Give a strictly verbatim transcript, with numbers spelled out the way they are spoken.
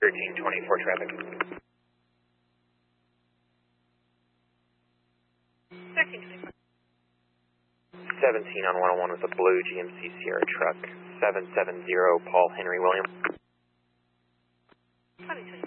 thirteen twenty-four traffic. thirteen twenty-four. seventeen on one oh one with a blue G M C Sierra truck. seven seven zero Paul Henry William. twenty twenty.